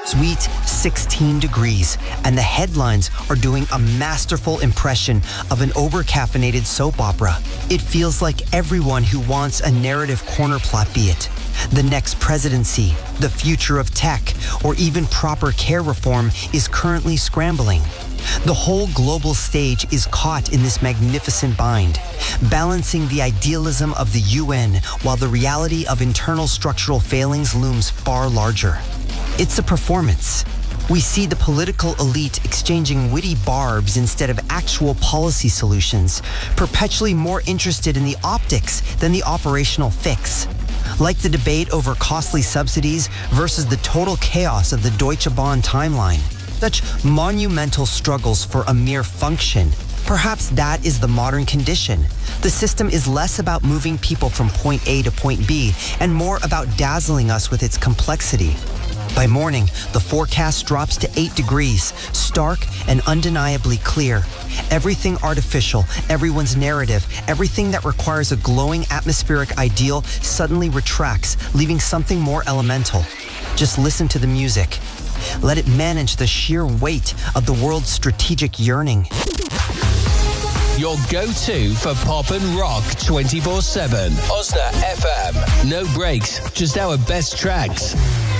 Sweet 16 degrees, and the headlines are doing a masterful impression of an over-caffeinated soap opera. It feels like everyone who wants a narrative corner plot, be it the next presidency, the future of tech, or even proper care reform, is currently scrambling. The whole global stage is caught in this magnificent bind, balancing the idealism of the UN while the reality of internal structural failings looms far larger. It's a performance. We see the political elite exchanging witty barbs instead of actual policy solutions, perpetually more interested in the optics than the operational fix. Like the debate over costly subsidies versus the total chaos of the Deutsche Bahn timeline. Such monumental struggles for a mere function. Perhaps that is the modern condition. The system is less about moving people from point A to point B and more about dazzling us with its complexity. By morning, the forecast drops to 8 degrees, stark and undeniably clear. Everything artificial, everyone's narrative, everything that requires a glowing atmospheric ideal suddenly retracts, leaving something more elemental. Just listen to the music. Let it manage the sheer weight of the world's strategic yearning. Your go-to for pop and rock 24/7. Osna FM. No breaks, just our best tracks.